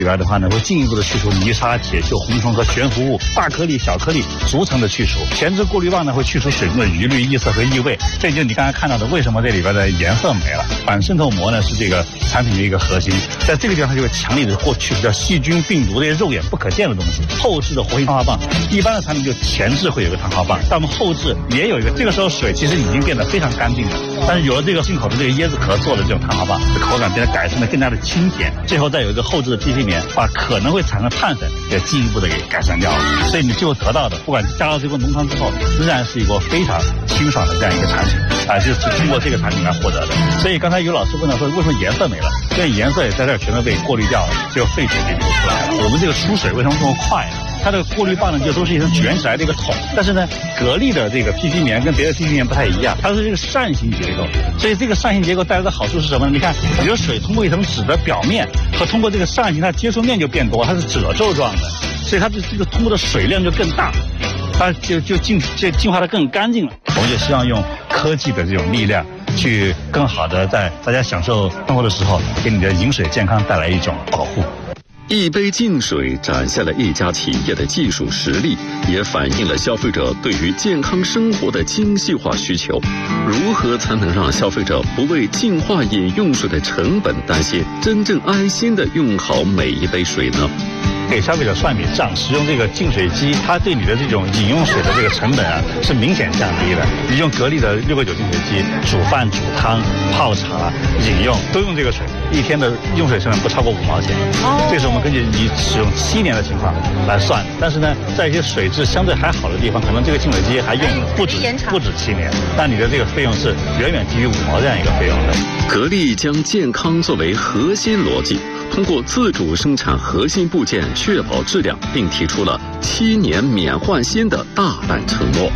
里边的话呢，会进一步的去除泥沙、铁锈、红虫和悬浮物、大颗粒、小颗粒逐层的去除。前置过滤棒呢会去除水中的余氯、异色和异味。这就是你刚才看到的，为什么这里边的颜色没了。反渗透膜呢是这个产品的一个核心，在这个地方它就会强力的去除掉细菌、病毒这些肉眼不可见的东西。后置的活性炭化棒，一般的产品就前置会有个炭化棒，但我们后置也有一个。这个时候水其实已经变得非常干净了，但是有了这个进口的这个椰子壳做的这种炭化棒，口感变得改善的更加的清甜。最后再有一个后置的 PP 棉，把可能会产生碳粉给进一步的给改善掉了。所以你最后得到的，不管加到这个浓汤之后，仍然是一个非常清爽的这样一个产品啊，就是通过这个产品来获得的。所以刚才有老师问到说为什么颜色没了，因为颜色也在这儿全都被过滤掉了，只有废水给流出来了。我们这个出水为什么这么快呢？它这个过滤棒呢，就都是一层卷起来的一个桶，但是呢，格力的这个 PP 棉跟别的 PP 棉不太一样，它是这个扇形结构，所以这个扇形结构带来的好处是什么呢？你看，你的水通过一层纸的表面和通过这个扇形，它接触面就变多，它是褶皱状的，所以它这个通过的水量就更大，它就净化的更干净了。我们就希望用科技的这种力量，去更好的在大家享受生活的时候，给你的饮水健康带来一种保护。 一杯净水展现了一家企业的技术实力，也反映了消费者对于健康生活的精细化需求。如何才能让消费者不为净化饮用水的成本担心，真正安心地用好每一杯水呢？ 给消费者算笔账，使用这个净水机，它对你的这种饮用水的这个成本啊是明显降低的。你用格力的699净水机煮饭、煮汤、泡茶、饮用都用这个水，一天的用水成本不超过5毛钱。这是我们根据你使用7年的情况来算的。但是呢，在一些水质相对还好的地方，可能这个净水机还用不止7年，但你的这个费用是远远低于5毛这样一个费用的。 格力将健康作为核心逻辑，通过自主生产核心部件，确保质量，并提出了7年免换新的大胆承诺。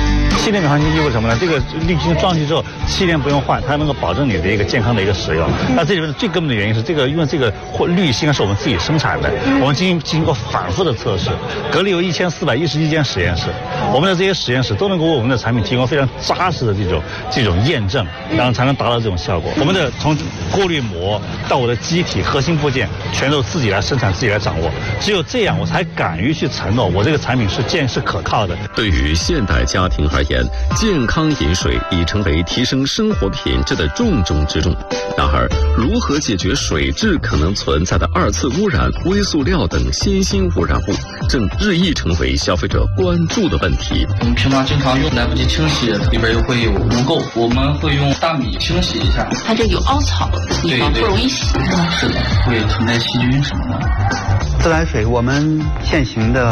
7年免换新意味着什么呢？这个滤芯装上去之后，7年不用换，它能够保证你的一个健康的一个使用。那这里面最根本的原因是这个，因为这个滤芯是我们自己生产的，我们进行过反复的测试。格力有1411间实验室，我们的这些实验室都能够为我们的产品提供非常扎实的这种验证，然后才能达到这种效果。我们的从过滤膜到我的机体核心部件，全都自己来生产，自己来掌握。只有这样，我才敢于去承诺我这个产品是可靠的。 对于现代家庭而言，健康饮水已成为提升生活品质的重中之重。然而，如何解决水质可能存在的2次污染、微塑料等新兴污染物，正日益成为消费者关注的问题。 我们平常经常用来不及清洗，里边又会有污垢，我们会用大米清洗一下。 它这有凹槽的地方不容易洗， 是的，会存在细菌什么的。 自来水，我们现行的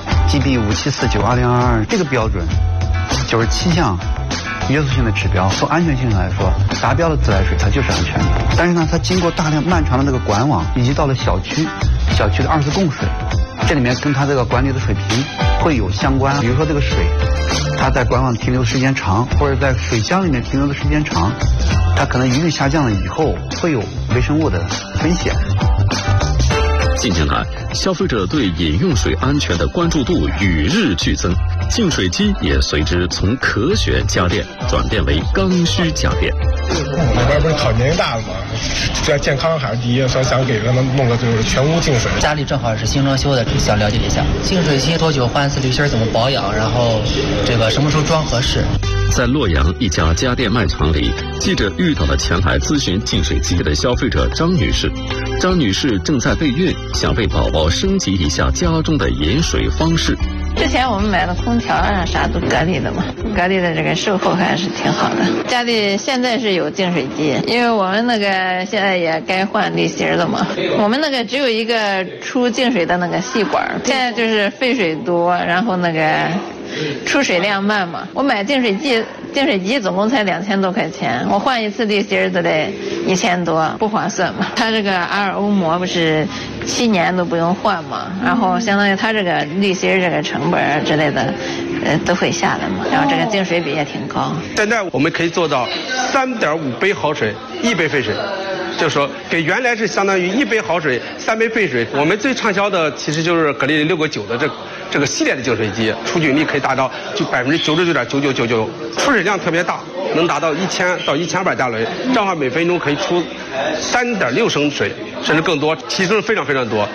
GB 57492022这个标准，97项约束性的指标，从安全性上来说，达标的自来水它就是安全的。但是呢，它经过大量漫长的那个管网，以及到了小区的2次供水，这里面跟它这个管理的水平会有相关。比如说这个水，它在管网停留时间长，或者在水箱里面停留的时间长，它可能余氯下降了以后，会有微生物的危险。 近年来，消费者对饮用水安全的关注度与日俱增，净水机也随之从可选家电转变为刚需家电。 里边不是考年龄大了吗？这健康还是第一，所以想给他们弄个就是全屋净水。 家里正好是新装修的，想了解一下净水机多久换一次滤芯，怎么保养，然后这个什么时候装合适。 在洛阳一家家电卖场里，记者遇到了前来咨询净水机的消费者张女士。张女士正在备孕，想为宝宝升级一下家中的饮水方式。 之前我们买的空调啊啥都格力的嘛，格力的这个售后还是挺好的。家里现在是有净水机，因为我们那个现在也该换滤芯了嘛。我们那个只有一个出净水的那个细管，现在就是废水多，然后那个出水量慢嘛。我买净水机总共才2000多块钱，我换一次滤芯都得1000多，不划算嘛。它这个 RO 膜不是7年都不用换嘛，然后相当于它这个滤芯这个成本之类的，都会下来嘛。然后这个净水比也挺高。 现在我们可以做到3.5杯好水1杯废水。就是说，给原来是相当于1杯好水3杯废水。我们最畅销的其实就是格力699的这个系列的净水机，出菌率可以达到99.9999%，出水量特别大，能达到1000到1200加仑，正好每分钟可以出3.6升水，甚至更多，提升非常非常多。